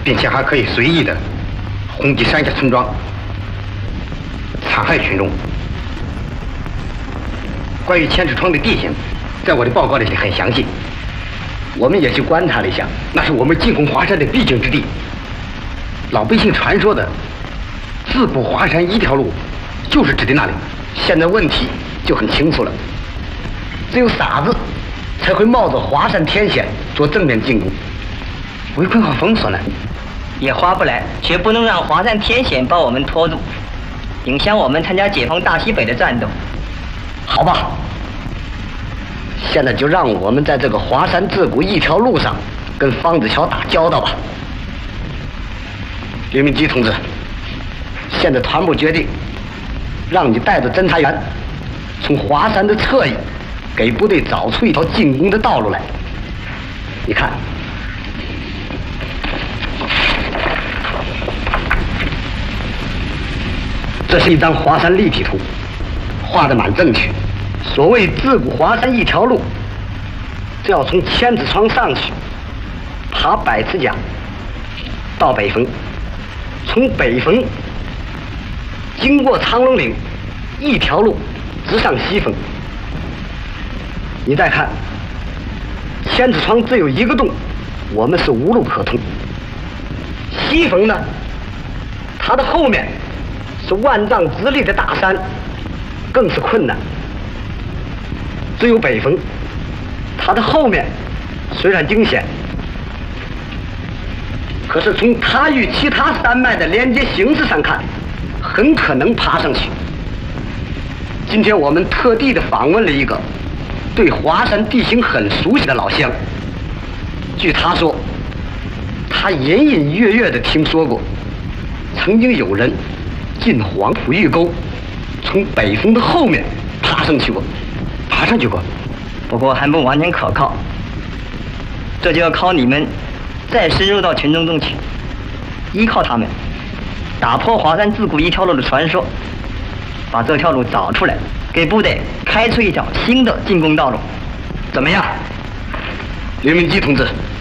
并且还可以随意的轰击山下村庄，残害群众。关于千尺窗的地形，在我的报告里很详细，我们也去观察了一下，那是我们进攻华山的必经之地。老百姓传说的自古华山一条路，就是指的那里。现在问题就很清楚了，只有傻子才会冒着华山天险做正面进攻。围困和封锁呢， 也划不来，却不能让华山天险把我们拖住，影响我们参加解放大西北的战斗。 好吧，现在就让我们在这个华山自古一条路上跟方子桥打交道吧。刘明基同志，现在团部决定让你带着侦察员从华山的侧翼给部队找出一条进攻的道路来。你看，这是一张华山立体图，画得蛮正确。所谓自古华山一条路，这要从千子窗上去，爬百子甲到北峰，从北峰经过长龙岭，一条路直上西峰。你再看，千子窗只有一个洞，我们是无路可通。西峰呢，它的后面是万丈直立的大山，更是困难。只有北峰，它的后面虽然惊险，可是从它与其他山脉的连接形式上看，很可能爬上去。今天我们特地的访问了一个对华山地形很熟悉的老乡，据他说，他隐隐约约的听说过，曾经有人进黄埔峪沟，从北峰的后面爬上去过。 不过还不完全可靠，这就要靠你们再深入到群众中去，依靠他们打破华山自古一条路的传说，把这条路找出来，给部队开出一条新的进攻道路，怎么样？ 刘明基同志，